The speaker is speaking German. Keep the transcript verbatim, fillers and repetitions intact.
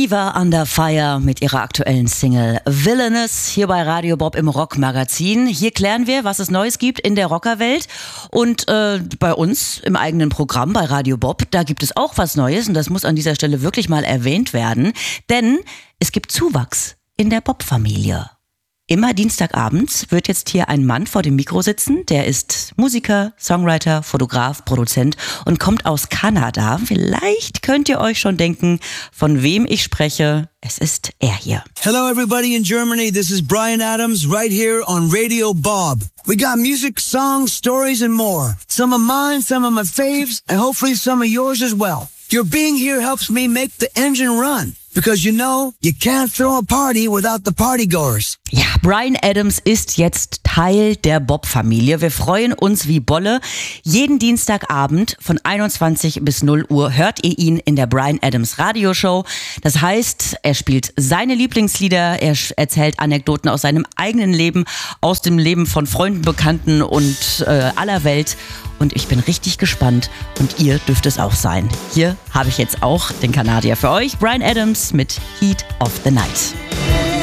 Fever Under Fire mit ihrer aktuellen Single Villainous hier bei Radio Bob im Rockmagazin. Hier klären wir, was es Neues gibt in der Rockerwelt. Und äh, bei uns im eigenen Programm bei Radio Bob, da gibt es auch was Neues. Und das muss an dieser Stelle wirklich mal erwähnt werden. Denn es gibt Zuwachs in der Bob-Familie. Immer Dienstagabends wird jetzt hier ein Mann vor dem Mikro sitzen, der ist Musiker, Songwriter, Fotograf, Produzent und kommt aus Kanada. Vielleicht könnt ihr euch schon denken, von wem ich spreche. Es ist er hier. Hello everybody in Germany, this is Bryan Adams right here on Radio Bob. We got music, songs, stories and more. Some of mine, some of my faves, and hopefully some of yours as well. Your being here helps me make the engine run. Because you know, you can't throw a party without the partygoers. Ja, Bryan Adams ist jetzt Teil der Bob-Familie. Wir freuen uns wie Bolle. Jeden Dienstagabend von einundzwanzig bis null Uhr hört ihr ihn in der Bryan Adams Radioshow. Das heißt, er spielt seine Lieblingslieder, er erzählt Anekdoten aus seinem eigenen Leben, aus dem Leben von Freunden, Bekannten und äh, aller Welt. Und ich bin richtig gespannt und ihr dürft es auch sein. Hier habe ich jetzt auch den Kanadier für euch, Bryan Adams mit Heat of the Night.